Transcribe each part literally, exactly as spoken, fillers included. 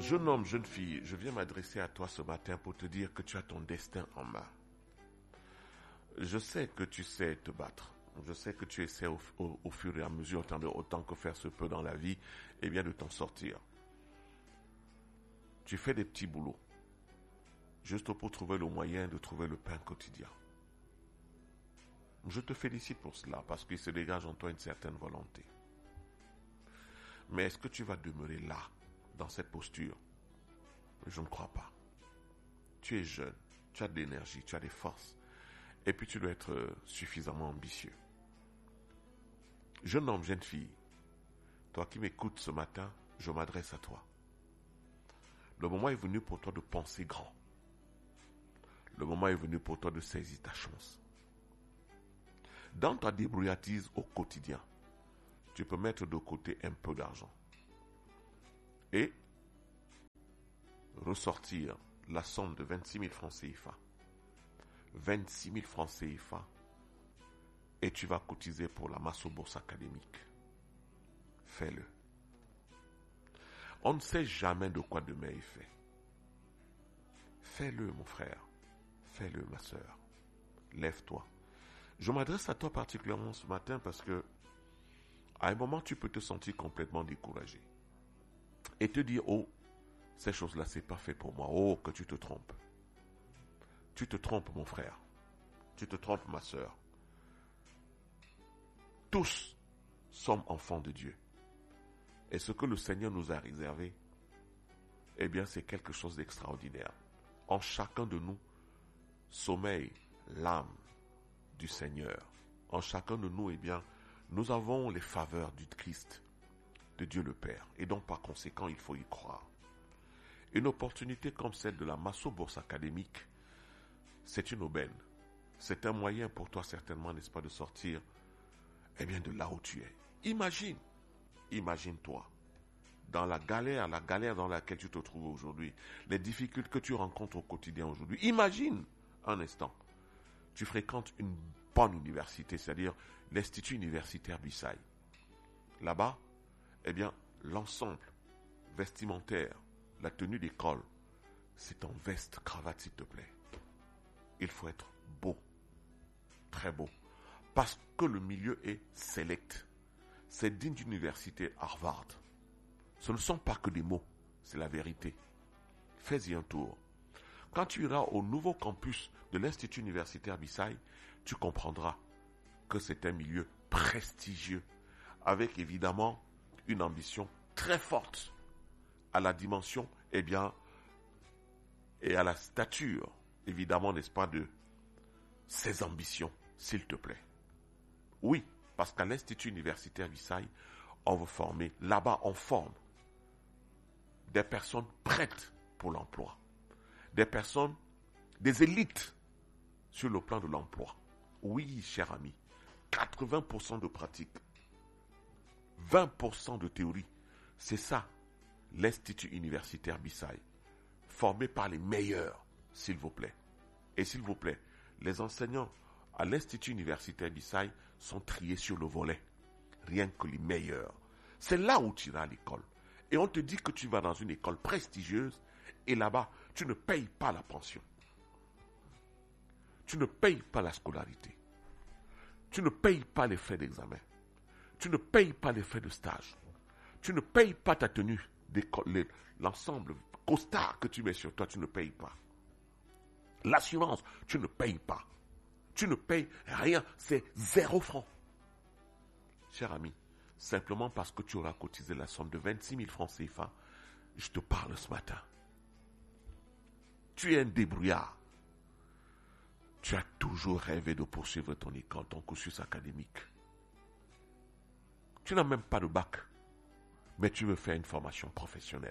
Jeune homme, jeune fille, je viens m'adresser à toi ce matin pour te dire que tu as ton destin en main. Je sais que tu sais te battre. Je sais que tu essaies au, au, au fur et à mesure, autant, de, autant que faire se peut dans la vie, et bien de t'en sortir. Tu fais des petits boulots, juste pour trouver le moyen de trouver le pain quotidien. Je te félicite pour cela, parce qu'il se dégage en toi une certaine volonté. Mais est-ce que tu vas demeurer là, dans cette posture? Je ne crois pas. Tu es jeune, tu as de l'énergie, tu as des forces, et puis tu dois être suffisamment ambitieux. Jeune homme, jeune fille, toi qui m'écoutes ce matin, je m'adresse à toi. Le moment est venu pour toi de penser grand. Le moment est venu pour toi de saisir ta chance. Dans ta débrouillardise au quotidien, tu peux mettre de côté un peu d'argent et ressortir la somme de vingt-six mille francs C F A. vingt-six mille francs C F A et tu vas cotiser pour la Masso Bourse académique. Fais-le. On ne sait jamais de quoi demain est fait. Fais-le, mon frère. Fais-le, ma sœur. Lève-toi. Je m'adresse à toi particulièrement ce matin parce que à un moment, tu peux te sentir complètement découragé et te dire, oh, ces choses-là, c'est pas fait pour moi. Oh, que tu te trompes. Tu te trompes, mon frère. Tu te trompes, ma sœur. Tous sommes enfants de Dieu. Et ce que le Seigneur nous a réservé, eh bien, c'est quelque chose d'extraordinaire. En chacun de nous sommeille l'âme du Seigneur. En chacun de nous, eh bien, nous avons les faveurs du Christ, de Dieu le Père. Et donc, par conséquent, il faut y croire. Une opportunité comme celle de la Masso Bourse académique, c'est une aubaine. C'est un moyen pour toi, certainement, n'est-ce pas, de sortir, eh bien, de là où tu es. Imagine, imagine-toi, dans la galère, la galère dans laquelle tu te trouves aujourd'hui, les difficultés que tu rencontres au quotidien aujourd'hui. Imagine un instant, tu fréquentes une bonne université, c'est-à-dire l'Institut universitaire Bissaï. Là-bas, eh bien, l'ensemble vestimentaire, la tenue d'école, c'est en veste, cravate, s'il te plaît. Il faut être beau, très beau, parce que le milieu est select. C'est digne d'université Harvard. Ce ne sont pas que des mots, c'est la vérité. Fais-y un tour. Quand tu iras au nouveau campus de l'Institut universitaire Bissaï, tu comprendras que c'est un milieu prestigieux, avec évidemment une ambition très forte à la dimension, eh bien, et à la stature, évidemment, n'est-ce pas, de ses ambitions, s'il te plaît. Oui, parce qu'à l'Institut universitaire Bissaï, on veut former, là-bas, on forme des personnes prêtes pour l'emploi, des personnes, des élites sur le plan de l'emploi. Oui, cher ami, quatre-vingts pour cent de pratique, vingt pour cent de théorie, c'est ça, l'Institut universitaire Bissaï, formé par les meilleurs, s'il vous plaît. Et s'il vous plaît, les enseignants à l'Institut universitaire Bissaï sont triés sur le volet, rien que les meilleurs. C'est là où tu iras à l'école. Et on te dit que tu vas dans une école prestigieuse et là-bas, tu ne payes pas la pension. Tu ne payes pas la scolarité. Tu ne payes pas les frais d'examen. Tu ne payes pas les frais de stage. Tu ne payes pas ta tenue d'école, l'ensemble costard que tu mets sur toi, tu ne payes pas. L'assurance, tu ne payes pas. Tu ne payes rien, c'est zéro franc. Cher ami, simplement parce que tu auras cotisé la somme de vingt-six mille francs C F A, je te parle ce matin. Tu es un débrouillard. Tu as toujours rêvé de poursuivre ton école, ton cursus académique. Tu n'as même pas de bac, mais tu veux faire une formation professionnelle.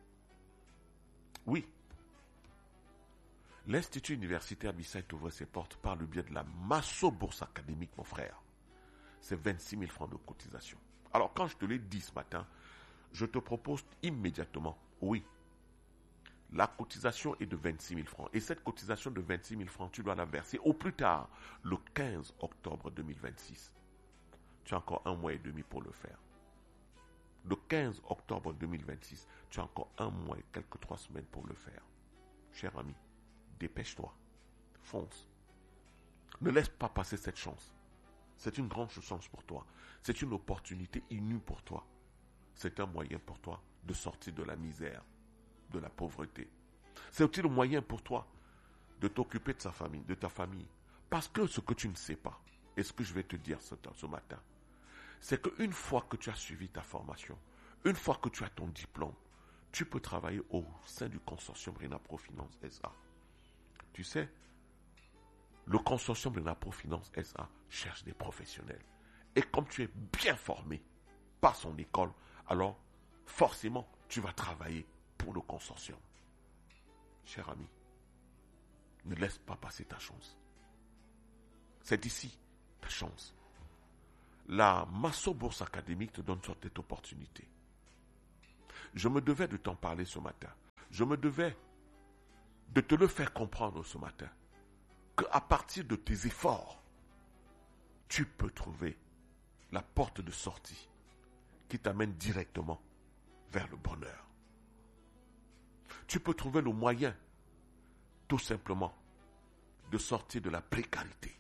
Oui. L'Institut universitaire Bissaï t'ouvre ses portes par le biais de la Masso Bourse académique, mon frère. C'est vingt-six mille francs de cotisation. Alors, quand je te l'ai dit ce matin, je te propose immédiatement, oui, la cotisation est de vingt-six mille francs. Et cette cotisation de vingt-six mille francs, tu dois la verser au plus tard, le quinze octobre deux mille vingt-six. Tu as encore un mois et demi pour le faire. le quinze octobre deux mille vingt-six, tu as encore un mois et quelques trois semaines pour le faire. Cher ami, dépêche-toi, fonce. Ne laisse pas passer cette chance. C'est une grande chance pour toi. C'est une opportunité inouïe pour toi. C'est un moyen pour toi de sortir de la misère, de la pauvreté. C'est aussi le moyen pour toi de t'occuper de sa famille, de ta famille. Parce que ce que tu ne sais pas, et ce que je vais te dire ce, ce matin, c'est qu'une fois que tu as suivi ta formation, une fois que tu as ton diplôme, tu peux travailler au sein du consortium Renapro Finance S A. Tu sais, le consortium Renapro Finance S A cherche des professionnels. Et comme tu es bien formé par son école, alors forcément, tu vas travailler pour le consortium. Cher ami, ne laisse pas passer ta chance. C'est ici ta chance. La Masso Bourse Académique te donne cette opportunité. Je me devais de t'en parler ce matin. Je me devais de te le faire comprendre ce matin. Qu'à partir de tes efforts, tu peux trouver la porte de sortie qui t'amène directement vers le bonheur. Tu peux trouver le moyen, tout simplement, de sortir de la précarité.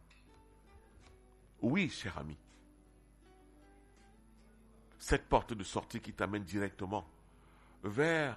Oui, cher ami, cette porte de sortie qui t'amène directement vers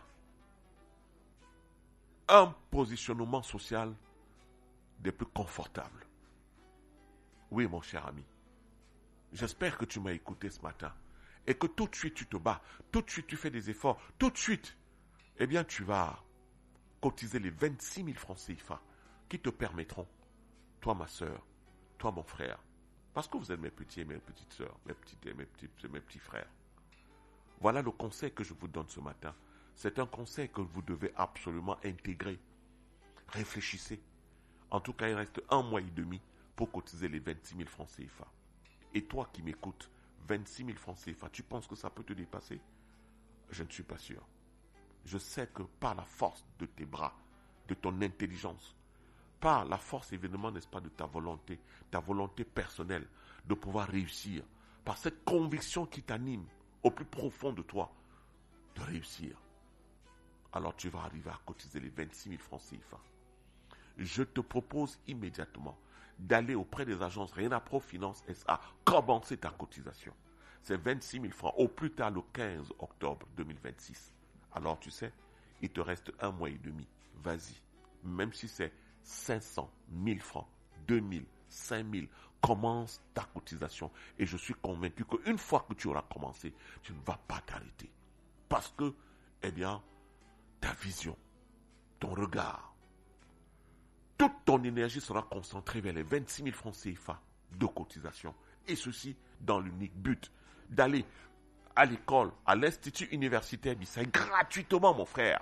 un positionnement social des plus confortables. Oui, mon cher ami, j'espère que tu m'as écouté ce matin et que tout de suite tu te bats, tout de suite tu fais des efforts, tout de suite, eh bien tu vas cotiser les vingt-six mille francs C F A qui te permettront, toi ma soeur, toi mon frère, parce que vous êtes mes petits et mes petites sœurs, mes petits et mes petits, mes petits frères. Voilà le conseil que je vous donne ce matin. C'est un conseil que vous devez absolument intégrer. Réfléchissez. En tout cas, il reste un mois et demi pour cotiser les vingt-six mille francs C F A. Et toi qui m'écoutes, vingt-six mille francs C F A, tu penses que ça peut te dépasser? Je ne suis pas sûr. Je sais que par la force de tes bras, de ton intelligence, par la force évidemment, n'est-ce pas, de ta volonté, ta volonté personnelle de pouvoir réussir, par cette conviction qui t'anime au plus profond de toi, de réussir, alors tu vas arriver à cotiser les vingt-six mille francs C F A. Je te propose immédiatement d'aller auprès des agences Renapro Finance S A, commencer ta cotisation. C'est vingt-six mille francs, au plus tard le quinze octobre deux mille vingt-six. Alors tu sais, il te reste un mois et demi. Vas-y, même si c'est cinq cents, mille francs, deux mille, cinq mille, commence ta cotisation. Et je suis convaincu qu'une fois que tu auras commencé, tu ne vas pas t'arrêter. Parce que, eh bien, ta vision, ton regard, toute ton énergie sera concentrée vers les vingt-six mille francs C F A de cotisation. Et ceci dans l'unique but d'aller à l'école, à l'Institut universitaire Bissaï, gratuitement, mon frère.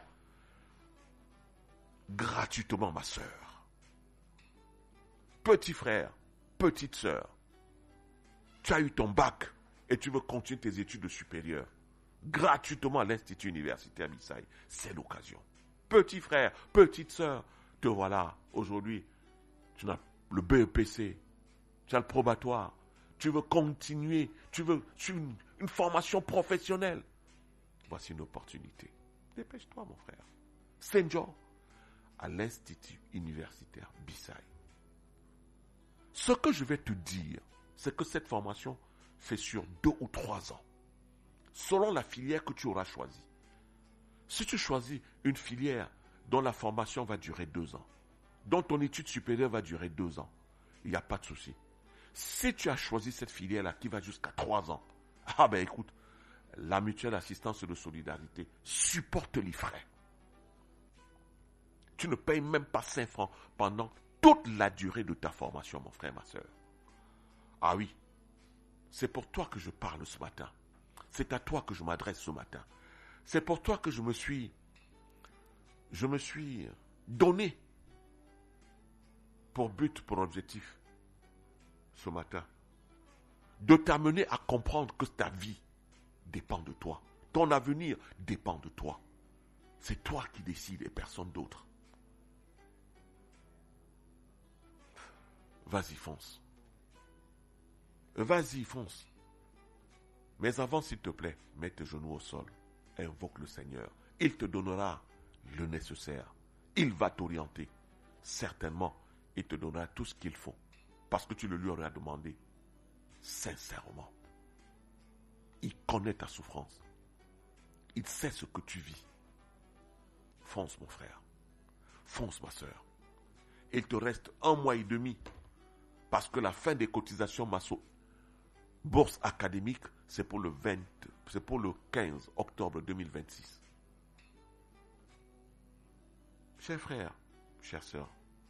Gratuitement, ma soeur. Petit frère, petite soeur, tu as eu ton bac et tu veux continuer tes études supérieures. Gratuitement à l'Institut universitaire Bissaï. C'est l'occasion. Petit frère, petite soeur, te voilà, aujourd'hui, tu as le B E P C, tu as le probatoire, tu veux continuer, tu veux suivre une, une formation professionnelle. Voici une opportunité. Dépêche-toi, mon frère. Saint John, à l'Institut universitaire Bissaï. Ce que je vais te dire, c'est que cette formation fait sur deux ou trois ans, selon la filière que tu auras choisie. Si tu choisis une filière dont la formation va durer deux ans, dont ton étude supérieure va durer deux ans, il n'y a pas de souci. Si tu as choisi cette filière-là qui va jusqu'à trois ans, ah ben écoute, la mutuelle assistance de solidarité supporte les frais. Tu ne payes même pas cinq francs pendant toute la durée de ta formation, mon frère, ma soeur. Ah oui, c'est pour toi que je parle ce matin. C'est à toi que je m'adresse ce matin. C'est pour toi que je me suis, je me suis donné pour but, pour objectif, ce matin, de t'amener à comprendre que ta vie dépend de toi. Ton avenir dépend de toi. C'est toi qui décides et personne d'autre. Vas-y, fonce. Vas-y, fonce. Mais avant, s'il te plaît, mets tes genoux au sol. Invoque le Seigneur. Il te donnera le nécessaire. Il va t'orienter. Certainement, il te donnera tout ce qu'il faut. Parce que tu le lui auras demandé. Sincèrement. Il connaît ta souffrance. Il sait ce que tu vis. Fonce, mon frère. Fonce, ma soeur. Il te reste un mois et demi. Parce que la fin des cotisations Masso Bourse académique, c'est pour le vingt, c'est pour le quinze octobre deux mille vingt-six. Chers frères, chères sœurs,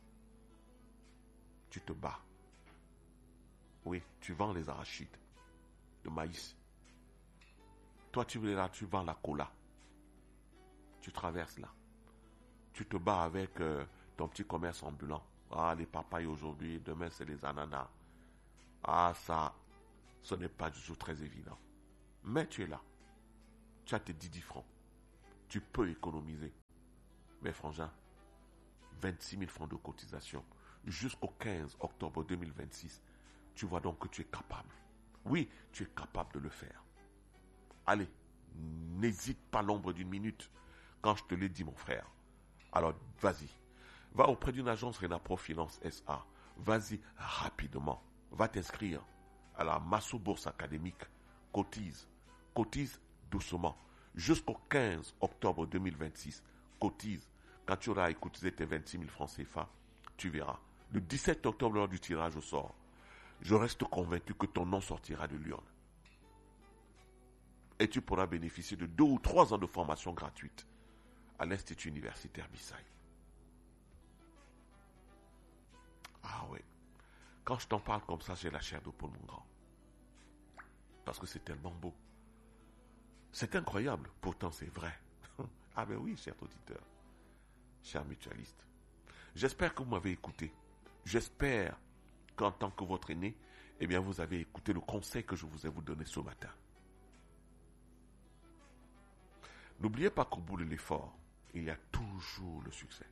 tu te bats. Oui, tu vends les arachides, le maïs. Toi, tu es là, tu vends la cola. Tu traverses là. Tu te bats avec euh, ton petit commerce ambulant. Ah, les papayes aujourd'hui, demain c'est les ananas. Ah, ça, ce n'est pas du tout très évident. Mais tu es là. Tu as tes dix francs. Tu peux économiser. Mais frangin, vingt-six mille francs de cotisation jusqu'au quinze octobre deux mille vingt-six. Tu vois donc que tu es capable. Oui, tu es capable de le faire. Allez, n'hésite pas l'ombre d'une minute quand je te l'ai dit, mon frère. Alors, vas-y. Va auprès d'une agence Renapro Finance S A. Vas-y rapidement. Va t'inscrire à la Masso Bourse académique. Cotise. Cotise doucement. Jusqu'au quinze octobre deux mille vingt-six. Cotise. Quand tu auras cotisé tes vingt-six mille francs C F A, tu verras. Le dix-sept octobre, lors du tirage au sort, je reste convaincu que ton nom sortira de l'urne. Et tu pourras bénéficier de deux ou trois ans de formation gratuite à l'Institut universitaire Bissaï. Ah oui. Quand je t'en parle comme ça, j'ai la chair de poule, mon grand. Parce que c'est tellement beau. C'est incroyable, pourtant c'est vrai. Ah ben oui, cher auditeur, cher mutualiste. J'espère que vous m'avez écouté. J'espère qu'en tant que votre aîné, eh bien vous avez écouté le conseil que je vous ai vous donné ce matin. N'oubliez pas qu'au bout de l'effort, il y a toujours le succès.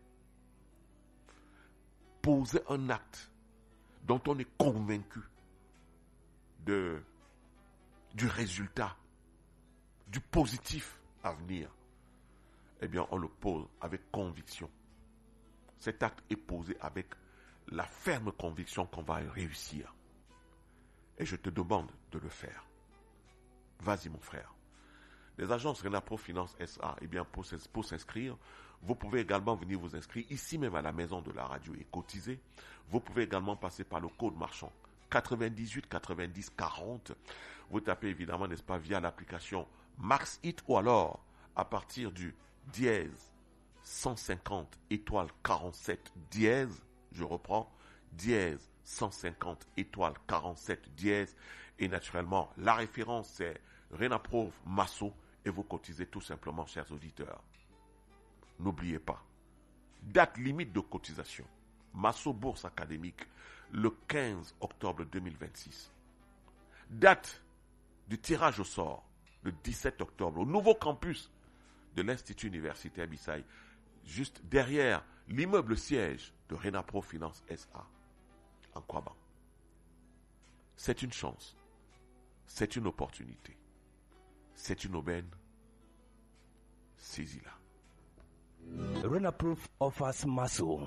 Posez un acte dont on est convaincu de, du résultat, du positif à venir. Eh bien, on le pose avec conviction. Cet acte est posé avec la ferme conviction qu'on va réussir. Et je te demande de le faire. Vas-y, mon frère. Les agences Renapro Finance S A, eh bien, pour, pour s'inscrire, vous pouvez également venir vous inscrire ici même à la maison de la radio et cotiser. Vous pouvez également passer par le code marchand quatre-vingt-dix-huit quatre-vingt-dix quarante. Vous tapez évidemment, n'est-ce pas, via l'application MaxHit ou alors à partir du dièse cent cinquante étoile quarante-sept dièse. Je reprends, dièse cent cinquante étoile quarante-sept dièse. Et naturellement, la référence c'est Renapro Masso et vous cotisez tout simplement, chers auditeurs. N'oubliez pas, date limite de cotisation, Masso Bourse académique, le quinze octobre deux mille vingt-six. Date du tirage au sort, le dix-sept octobre, au nouveau campus de l'Institut universitaire Bissaï, juste derrière l'immeuble siège de Renapro Finance S A, en Kouaban. C'est une chance, c'est une opportunité, c'est une aubaine, saisis-la. Renapro offers Masso.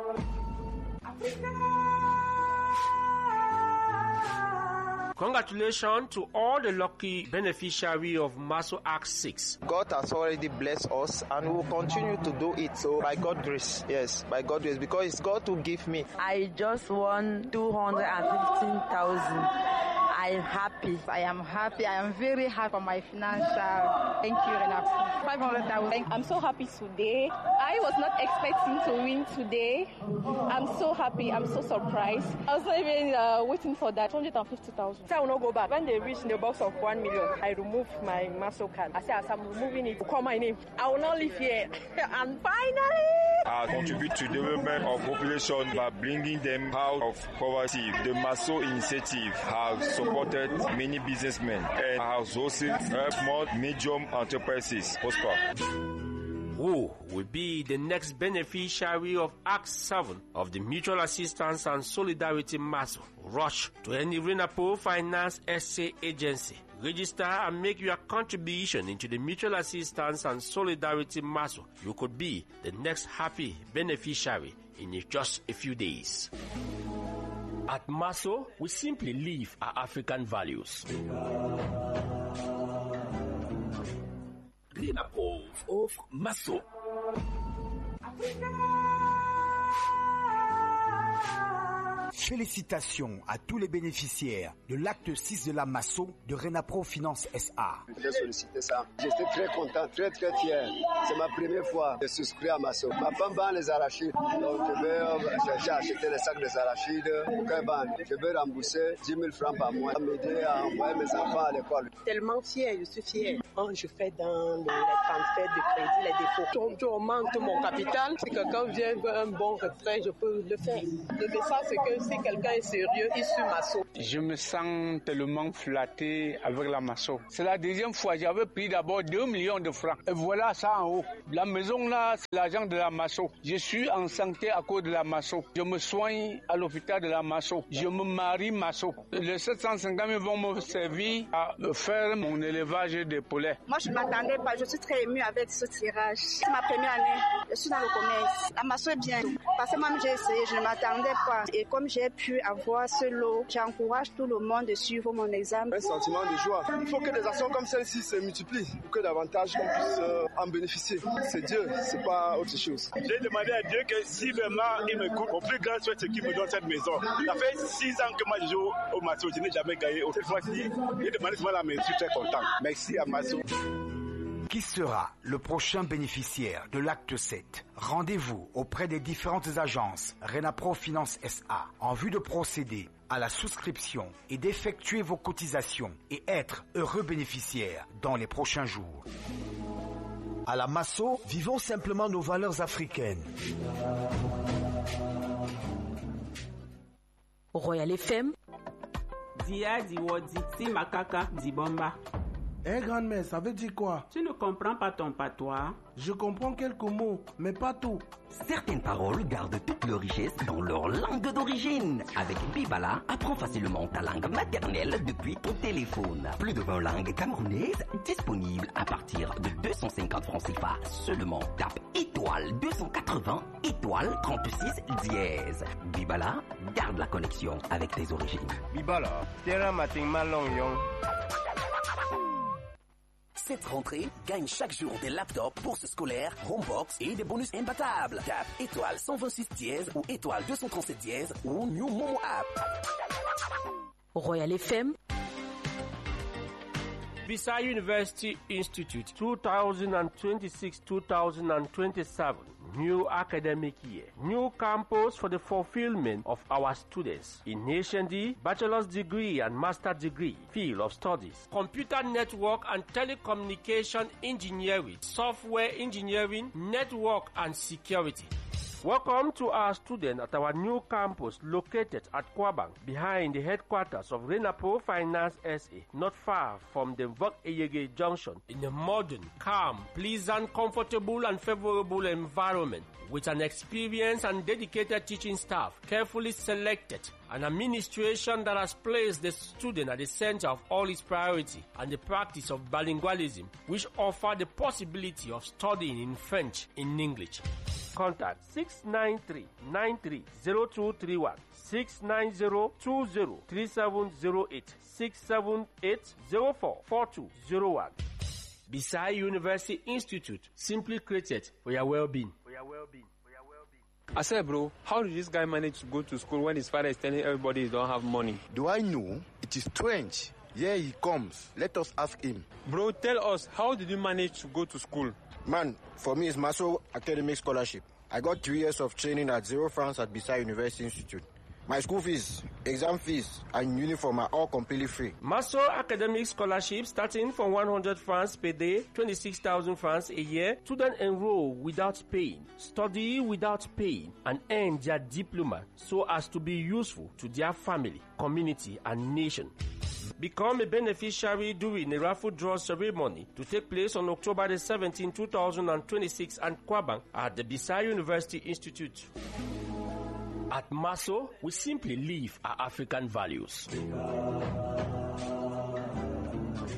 Congratulations to all the lucky beneficiaries of Masso Act six. God has already blessed us and will continue to do it. So by God's grace, yes, by God's grace, because it's God who gave me. I just won two hundred fifteen thousand. I'm happy. I am happy. I am very happy for my financial. Thank you, Renapro. five hundred thousand. I'm so happy today. I was not expecting to win today. I'm so happy. I'm so surprised. I was not even uh, waiting for that. one hundred fifty thousand. I will not go back. When they reach the box of one million, I remove my Masso card. I say, as I'm removing it, call my name. I will not live here. And finally, I contribute to the development of population by bringing them out of poverty. The Masso initiative has supported many businessmen and has also helped small, medium enterprises prosper. Who will be the next beneficiary of Act seven of the Mutual Assistance and Solidarity Masso? Rush to any Renapro Finance S A agency Register and make your contribution into the Mutual Assistance and Solidarity MASO. You could be the next happy beneficiary in just a few days. At MASO, we simply live our African values. Renapro offre MASO. Félicitations à tous les bénéficiaires de l'acte six de la MASO de Renapro Finance S A. J'ai sollicité ça. J'étais très content, très très fier. C'est ma première fois de souscrire à MASO. Ma femme vend les arachides. Donc je vais, j'ai acheté les sacs des arachides. Je vais rembourser dix mille francs par mois. M'aider à envoyer mes enfants à l'école. Tellement fier, je suis fier. Quand je fais dans les transferts de crédit, les dépôts, je augmente mon capital. Si quelqu'un vient veut un bon retrait, je peux le faire. Le message, c'est que si quelqu'un est sérieux, il suit MASO. Je me sens tellement flatté avec la MASO. C'est la deuxième fois. J'avais pris d'abord deux millions de francs. Et voilà ça en haut. La maison là, c'est l'argent de la MASO. Je suis en santé à cause de la MASO. Je me soigne à l'hôpital de la MASO. Je me marie MASO. Les sept cent cinquante mille vont me servir à faire mon élevage des poulets. Moi, je ne m'attendais pas. Je suis très émue avec ce tirage. C'est ma première année. Je suis dans le commerce. La MASO est bien. Parce que moi, j'ai essayé. Je ne m'attendais pas. Et comme j'ai pu avoir ce lot, j'encourage tout le monde de suivre mon exemple. Un sentiment de joie. Il faut que des actions comme celle-ci se multiplient pour que davantage qu'on puisse euh, en bénéficier. C'est Dieu, c'est pas autre chose. J'ai demandé à Dieu que si vraiment il me coupe, au plus grand souhait, c'est qu'il me donne cette maison. Ça fait six ans que moi je joue au MASO, je n'ai jamais gagné. Cette fois-ci, j'ai demandé souvent la maison, je suis très content. Merci à MASO. Qui sera le prochain bénéficiaire de l'acte sept? Rendez-vous auprès des différentes agences Renapro Finance S A en vue de procéder à la souscription et d'effectuer vos cotisations et être heureux bénéficiaire dans les prochains jours. À la MASO, vivons simplement nos valeurs africaines. Royal F M. Dia Diwodi Si Makaka Dibomba. Eh, grand-mère, ça veut dire quoi? Tu ne comprends pas ton patois? Je comprends quelques mots, mais pas tout. Certaines paroles gardent toute leur richesse dans leur langue d'origine. Avec Bibala, apprends facilement ta langue maternelle depuis ton téléphone. Plus de vingt langues camerounaises disponibles à partir de deux cent cinquante francs C F A seulement. Tape étoile deux cent quatre-vingts, étoile trente-six dièse. Bibala, garde la connexion avec tes origines. Bibala, terrain matin malong yong. Cette rentrée, gagne chaque jour des laptops, bourses scolaires, homebox et des bonus imbattables. Tape étoile cent vingt-six dièse ou étoile deux cent trente-sept dièse ou New Momo App. Royal F M. Bisai University Institute two thousand twenty-six to two thousand twenty-seven. New academic year. New campus for the fulfillment of our students in H D, bachelor's degree and master degree, field of studies, computer network and telecommunication engineering, software engineering, network and security. Welcome to our students at our new campus located at Kwabang, behind the headquarters of Renapro Finance S A, not far from the Vok-Eyege Junction, in a modern, calm, pleasant, comfortable and favorable environment, with an experienced and dedicated teaching staff, carefully selected, an administration that has placed the student at the center of all its priority, and the practice of bilingualism, which offer the possibility of studying in French in English. Contact six nine three, nine three zero two three one, six nine zero, two zero three seven zero eight, six seven eight zero four, four two zero one. Bisai University Institute, simply created for your well-being. For your well-being. I said, bro, how did this guy manage to go to school when his father is telling everybody he don't have money? Do I know? It is strange. Here he comes. Let us ask him. Bro, tell us, how did you manage to go to school? Man, for me it's MASO Academic Scholarship. I got three years of training at zero francs at Bisai University Institute. My school fees, exam fees, and uniform are all completely free. MASO Academic Scholarship starting from one hundred francs per day, twenty-six thousand francs a year. Students enroll without paying, study without paying, and earn their diploma so as to be useful to their family, community, and nation. Become a beneficiary during a raffle draw ceremony to take place on October the seventeenth, two thousand twenty-six at Kwabang at the Bisai University Institute. At MASO, we simply live our African values.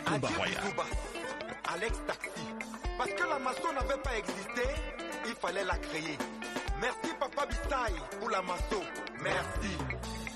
combat Adieu royal. Bisouba, Alex Taxi. Parce que la maçon n'avait pas existé, il fallait la créer. Merci Papa Bissaï pour la maçon. Merci.